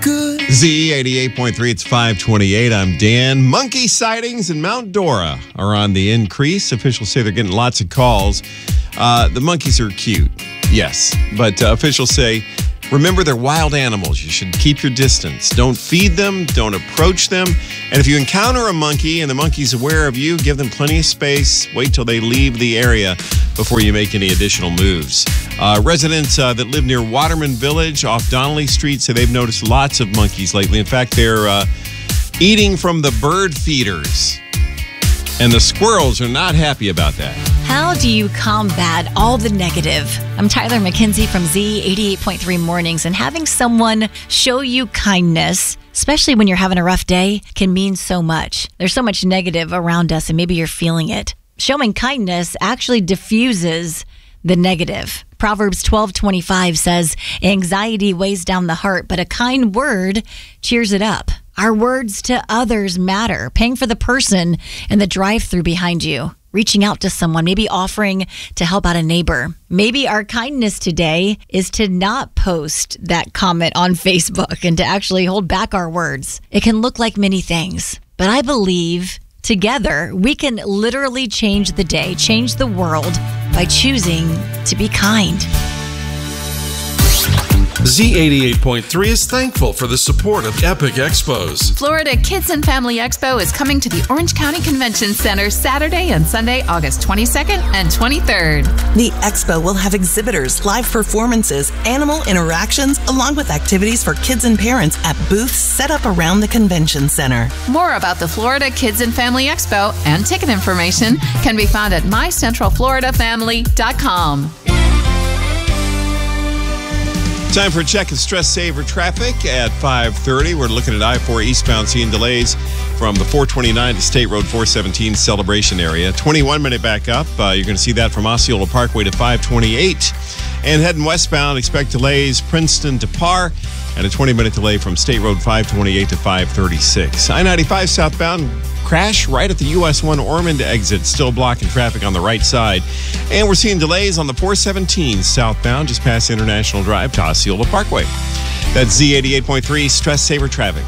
Z88.3, it's 528. I'm Dan. Monkey sightings in Mount Dora are on the increase. Officials say they're getting lots of calls. The monkeys are cute, yes, but officials say, remember, they're wild animals. You should keep your distance. Don't feed them. Don't approach them. And if you encounter a monkey and the monkey's aware of you, give them plenty of space. Wait till they leave the area before you make any additional moves. Residents that live near Waterman Village off Donnelly Street say they've noticed lots of monkeys lately. In fact, they're eating from the bird feeders. And the squirrels are not happy about that. How do you combat all the negative? I'm Tyler McKenzie from Z88.3 Mornings, and having someone show you kindness, especially when you're having a rough day, can mean so much. There's so much negative around us, and maybe you're feeling it. Showing kindness actually diffuses the negative. Proverbs 12:25 says, anxiety weighs down the heart, but a kind word cheers it up. Our words to others matter. Paying for the person in the drive-thru behind you. Reaching out to someone, maybe offering to help out a neighbor. Maybe our kindness today is to not post that comment on Facebook and to actually hold back our words. It can look like many things, but I believe together we can literally change the day, change the world by choosing to be kind. Z88.3 is thankful for the support of Epic Expos. Florida Kids and Family Expo is coming to the Orange County Convention Center Saturday and Sunday, August 22nd and 23rd. The expo will have exhibitors, live performances, animal interactions, along with activities for kids and parents at booths set up around the convention center. More about the Florida Kids and Family Expo and ticket information can be found at mycentralfloridafamily.com. Time for a check of stress saver traffic at 5:30. We're looking at I-4 eastbound, seeing delays from the 429 to State Road 417 Celebration area. 21-minute backup. You're going to see that from Osceola Parkway to 528. And heading westbound, expect delays Princeton to Parr, and a 20-minute delay from State Road 528 to 536. I-95 southbound, crash right at the US 1 Ormond exit, still blocking traffic on the right side. And we're seeing delays on the 417 southbound, just past International Drive to Osceola Parkway. That's Z88.3 stress saver traffic.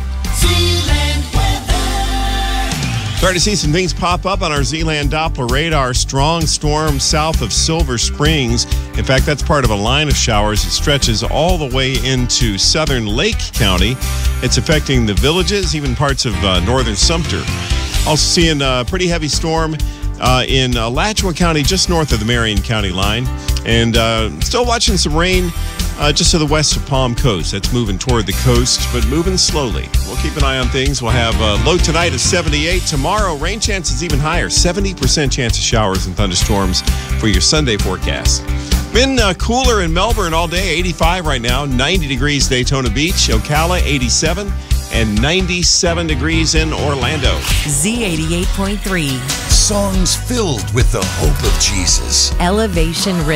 Starting to see some things pop up on our Zealand Doppler radar. Strong storm south of Silver Springs. In fact, that's part of a line of showers. It stretches all the way into southern Lake County. It's affecting the villages, even parts of northern Sumter. Also seeing a pretty heavy storm in Alachua County, just north of the Marion County line. And still watching some rain just to the west of Palm Coast. That's moving toward the coast, but moving slowly. We'll keep an eye on things. We'll have a low tonight of 78. Tomorrow, rain chances even higher. 70% chance of showers and thunderstorms for your Sunday forecast. Been cooler in Melbourne all day, 85 right now. 90 degrees Daytona Beach, Ocala, 87. And 97 degrees in Orlando. Z88.3. Songs filled with the hope of Jesus. Elevation